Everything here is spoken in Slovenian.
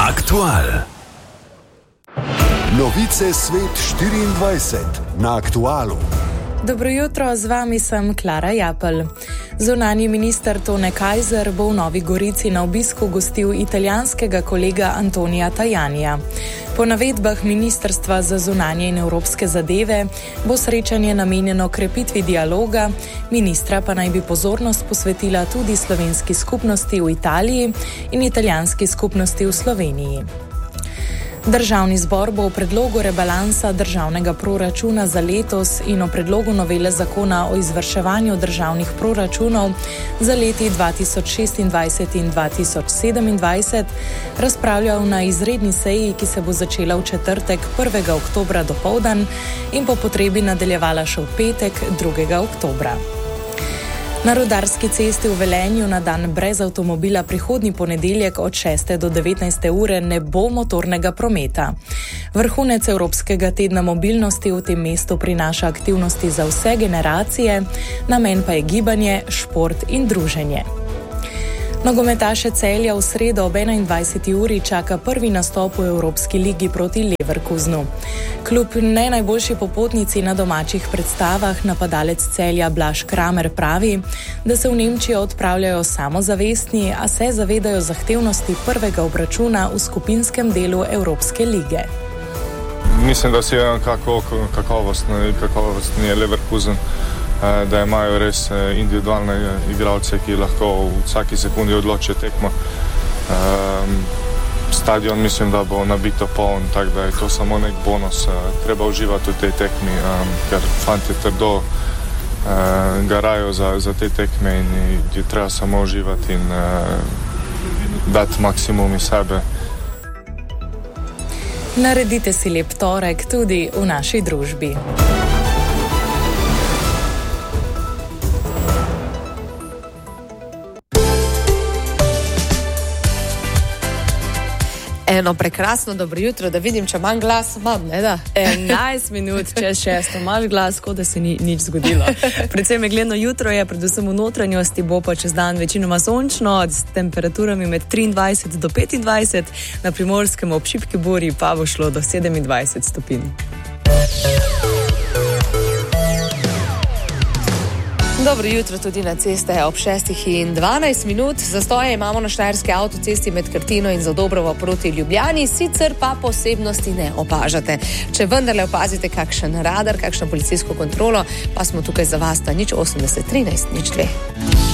Aktual. Novice Svet 24 na Aktualu. Dobro jutro, z vami sem Klara Japelj. Zunanji minister Tone Kajzer bo v Novi Gorici na obisku gostil italijanskega kolega Antonija Tajanija. Po navedbah Ministrstva za zunanje in evropske zadeve bo srečanje namenjeno krepitvi dialoga, ministra pa naj bi pozornost posvetila tudi slovenski skupnosti v Italiji in italijanski skupnosti v Sloveniji. Državni zbor bo o predlogu rebalansa državnega proračuna za letos in o predlogu novele zakona o izvrševanju državnih proračunov za leti 2026 in 2027 razpravljal na izredni seji, ki se bo začela v četrtek 1. oktobra dopoldan in po potrebi nadaljevala še v petek 2. oktobra. Na Rudarski cesti v Velenju na dan brez avtomobila prihodnji ponedeljek od 6. do 19. ure ne bo motornega prometa. Vrhunec Evropskega tedna mobilnosti v tem mestu prinaša aktivnosti za vse generacije, namen pa je gibanje, šport in druženje. Nogometaše Celja v sredo ob 21. uri čaka prvi nastop v Evropski ligi proti Leverkusenu. Kljub ne najboljši popotnici na domačih predstavah napadalec Celja Blaž Kramer pravi, da se v Nemčijo odpravljajo samozavestni, a se zavedajo zahtevnosti prvega obračuna v skupinskem delu Evropske lige. Mislim, da si je kakovostni Leverkusen, da imajo res individualne igralce, ki lahko v vsaki sekundi odločijo tekmo. Stadion mislim, da bo nabito poln, tako da je to samo nek bonus. Treba uživati v tej tekmi, ker fanti trdo garajo za te tekme in je treba samo uživati in dati maksimum iz sebe. Naredite si lep torek tudi v naši družbi. Eno prekrasno dobro jutro, da vidim, če manj glas imam, ne da? 11 minut čez 6, imaš glas, kot da se ni nič zgodilo. Predvsem megleno jutro je, predvsem v notranjosti, bo pa čez dan večinoma sončno, s temperaturami med 23 do 25, na Primorskem ob šibki burji pa bo šlo do 27 stopinj. Dobro jutro tudi na ceste ob 6:12 minut. Zastoje imamo na štajerski avtocesti med Krtino in Zadobrovo proti Ljubljani, sicer pa posebnosti ne opažate. Če vendarle opazite kakšen radar, kakšno policijsko kontrolo, pa smo tukaj za vas na 080 13 02.